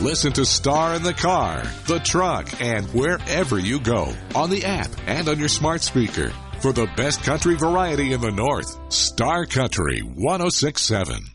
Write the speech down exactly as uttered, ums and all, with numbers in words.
Listen to Star in the car, the truck, and wherever you go. On the app and on your smart speaker. For the best country variety in the North, Star Country one oh six point seven.